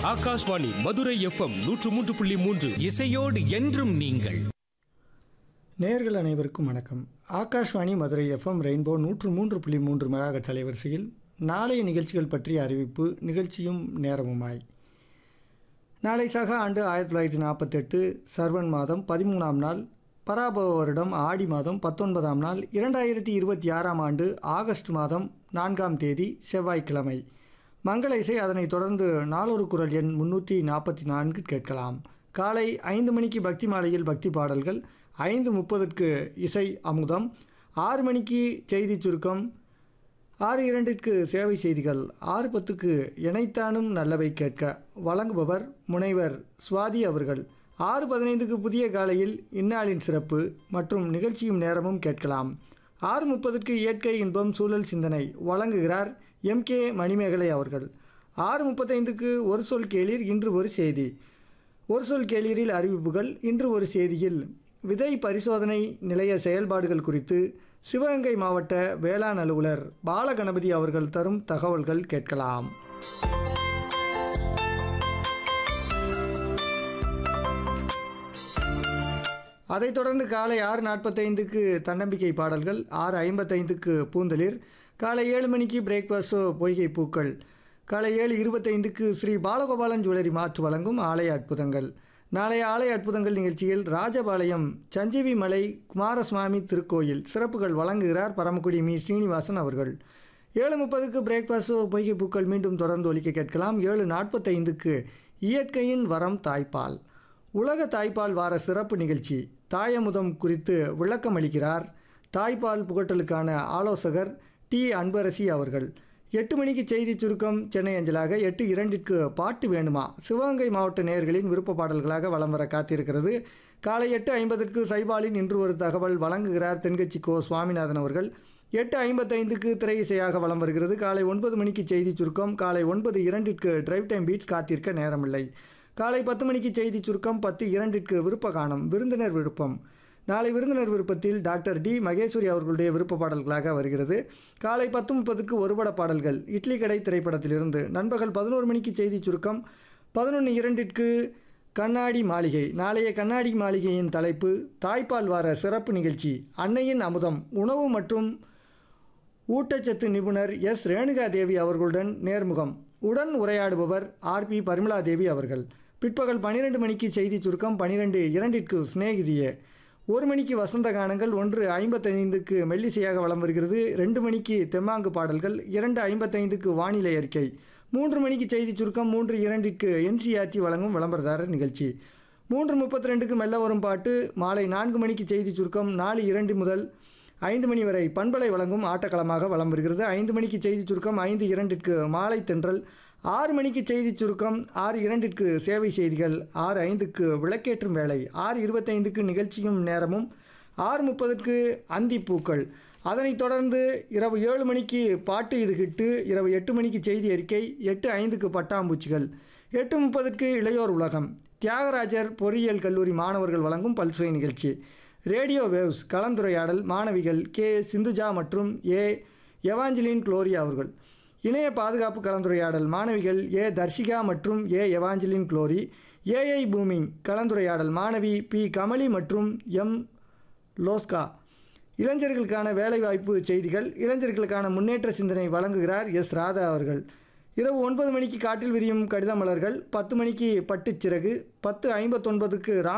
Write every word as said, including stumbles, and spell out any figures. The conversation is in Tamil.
ஆகாஷ்வாணி மதுரை எஃப்எம் நூற்று மூன்று புள்ளி மூன்று இசையோடு என்றும் நீங்கள். நேயர்கள் அனைவருக்கும் வணக்கம். ஆகாஷ்வாணி மதுரை எஃப்எம் ரெயின்போ நூற்று மூன்று புள்ளி மூன்று மெகாஹெர்ட்ஸ் அலைவரிசையில் நாளைய நிகழ்ச்சிகள் பற்றிய அறிவிப்பு, நிகழ்ச்சியும் நேரமுமாய். நாளை சக ஆண்டு ஆயிரத்தி தொள்ளாயிரத்தி நாற்பத்தெட்டு சர்வன் மாதம் பதிமூணாம் நாள், பராபவ வருடம் ஆடி மாதம் பத்தொன்பதாம் நாள், இரண்டாயிரத்தி இருபத்தி ஆறாம் ஆண்டு ஆகஸ்ட் மாதம் நான்காம் தேதி செவ்வாய்க்கிழமை. மங்கள இசை, அதனைத் தொடர்ந்து நாளொரு குரல் எண் முன்னூற்றி நாற்பத்தி நான்கு கேட்கலாம். காலை ஐந்து மணிக்கு பக்தி மாலையில் பக்தி பாடல்கள், ஐந்து முப்பதுக்கு இசை அமுதம், ஆறு மணிக்கு செய்தி சுருக்கம், ஆறு இரண்டிற்கு சேவை செய்திகள், ஆறு பத்துக்கு இணைத்தானும் நல்லவை கேட்க வழங்குபவர் முனைவர் சுவாதி அவர்கள். ஆறு பதினைந்துக்கு புதிய காலையில் இந்நாளின் சிறப்பு மற்றும் நிகழ்ச்சியும் நேரமும் கேட்கலாம். ஆறு முப்பதுக்கு இயற்கை இன்பம் சூழல் சிந்தனை வழங்குகிறார் எம் கே மணிமேகலை அவர்கள். ஆறு முப்பத்தைந்துக்கு ஒரு சொல் கேளீர், இன்று ஒரு செய்தி. ஒரு சொல் கேளீரில் அறிவிப்புகள். இன்று ஒரு செய்தியில் விதை பரிசோதனை நிலைய செயல்பாடுகள் குறித்து சிவகங்கை மாவட்ட வேளாண் அலுவலர் பாலகணபதி அவர்கள் தரும் தகவல்கள் கேட்கலாம். அதைத் தொடர்ந்து காலை ஆறு நாற்பத்தைந்துக்கு தன்னம்பிக்கை பாடல்கள், ஆறு ஐம்பத்தைந்துக்கு பூந்தளிர், காலை ஏழு மணிக்கு பிரேக்ஃபாஸ்டோ பொய்கை பூக்கள், காலை ஏழு இருபத்தைந்துக்கு ஸ்ரீ பாலகோபாலன் ஜுவல்லரி மாற்று வழங்கும் ஆலய அற்புதங்கள். நாளைய ஆலய அற்புதங்கள் நிகழ்ச்சியில் ராஜபாளையம் சஞ்சீவி மலை குமாரசுவாமி திருக்கோயில் சிறப்புகள் வழங்குகிறார் பரமக்குடி மீ ஸ்ரீனிவாசன் அவர்கள். ஏழு முப்பதுக்கு பிரேக்ஃபாஸ்டோ பொய்கை பூக்கள் மீண்டும் தொடர்ந்து ஒலிக்க கேட்கலாம். ஏழு நாற்பத்தைந்துக்கு இயற்கையின் வரம் தாய்ப்பால், உலக தாய்ப்பால் வார சிறப்பு நிகழ்ச்சி. தாயமுதம் குறித்து விளக்கம் அளிக்கிறார் தாய்ப்பால் புகட்டலுக்கான ஆலோசகர் டி அன்பரசி அவர்கள். எட்டு மணிக்கு செய்தி சுருக்கம் சென்னை அஞ்சலாக. எட்டு இரண்டிற்கு பாட்டு வேணுமா சிவகங்கை மாவட்ட நேயர்களின் விருப்ப பாடல்களாக வலம் வர காத்திருக்கிறது. காலை எட்டு ஐம்பதுக்கு சைபாலின் இன்று ஒரு தகவல் வழங்குகிறார் தென்கட்சி கோ சுவாமிநாதன் அவர்கள். எட்டு ஐம்பத்தைந்துக்கு திரை இசையாக வலம் வருகிறது. காலை ஒன்பது மணிக்கு செய்தி சுருக்கம். காலை ஒன்பது இரண்டிற்கு டிரைவ் டைம் பீட்ஸ், காத்திருக்க நேரமில்லை. காலை பத்து மணிக்கு செய்தி சுருக்கம். பத்து இரண்டிற்கு விருப்ப காணும், விருந்தினர் விருப்பம். நாளை விருந்தினர் விருப்பத்தில் டாக்டர் டி மகேஸ்வரி அவர்களுடைய விருப்ப பாடல்களாக வருகிறது. காலை பத்து முப்பதுக்கு ஒருபட பாடல்கள், இட்லி கடை திரைப்படத்திலிருந்து. நண்பகல் பதினோரு மணிக்கு செய்தி சுருக்கம். பதினொன்று இரண்டிற்கு கண்ணாடி மாளிகை. நாளைய கண்ணாடி மாளிகையின் தலைப்பு தாய்ப்பால் வார சிறப்பு நிகழ்ச்சி. அன்னையின் அமுதம், உணவு மற்றும் ஊட்டச்சத்து நிபுணர் எஸ் ரேணுகா தேவி அவர்களுடன் நேர்முகம். உடன் உரையாடுபவர் ஆர் பி பரிமலா தேவி அவர்கள். பிற்பகல் பன்னிரெண்டு மணிக்கு செய்தி சுருக்கம். பன்னிரெண்டு இரண்டிற்கு சிநேகிதியே. ஒரு மணிக்கு வசந்த கானங்கள். ஒன்று ஐம்பத்தைந்துக்கு மெல்லிசையாக வலம் வருகிறது. ரெண்டு மணிக்கு தெம்மாங்கு பாடல்கள். இரண்டு ஐம்பத்தைந்துக்கு வானிலை அறிக்கை. மூன்று மணிக்கு செய்தி சுருக்கம். மூன்று இரண்டிற்கு என்சிஆர்டி வழங்கும் விளம்பரதாரர் நிகழ்ச்சி. மூன்று முப்பத்தி ரெண்டுக்கு மெல்ல வரும் பாட்டு. மாலை நான்கு மணிக்கு செய்தி சுருக்கம். நாலு இரண்டு முதல் ஐந்து மணி வரை பண்பலை வழங்கும் ஆட்டக்களமாக வலம் வருகிறது. ஐந்து மணிக்கு செய்தி சுருக்கம். ஐந்து இரண்டிற்கு மாலை தென்றல். ஆறு மணிக்கு செய்தி சுருக்கம். ஆறு இரண்டிற்கு சேவை செய்திகள். ஆறு ஐந்துக்கு விளக்கேற்றும் வேலை. ஆறு இருபத்தைந்துக்கு நிகழ்ச்சியும் நேரமும். ஆறு முப்பதுக்கு அந்திப்பூக்கள். அதனைத் தொடர்ந்து இரவு ஏழு மணிக்கு பாட்டு இது ஹிட்டு. இரவு எட்டு மணிக்கு செய்தி அறிக்கை. எட்டு ஐந்துக்கு பட்டாம்பூச்சிகள். எட்டு முப்பதுக்கு இளையோர் உலகம். தியாகராஜர் பொறியியல் கல்லூரி மாணவர்கள் வழங்கும் பல்சுவை நிகழ்ச்சி. ரேடியோ வேவ்ஸ் கலந்துரையாடல். மாணவிகள் கே சிந்துஜா மற்றும் ஏ எவாஞ்சலின் குளோரியா அவர்கள். இணைய பாதுகாப்பு கலந்துரையாடல். மாணவிகள் ஏ தர்ஷிகா மற்றும் ஏ எவாஞ்சலின் குளோரி. ஏஐ பூமிங் கலந்துரையாடல். மாணவி பி கமலி மற்றும் எம் லோஸ்கா. இளைஞர்களுக்கான வேலைவாய்ப்பு செய்திகள். இளைஞர்களுக்கான முன்னேற்ற சிந்தனை வழங்குகிறார் எஸ் ராதா அவர்கள். இரவு ஒன்பது மணிக்கு காட்டில் விரியும் கடித மலர்கள். பத்து மணிக்கு பட்டுச்சிறகு. பத்து ஐம்பத்தொன்பதுக்கு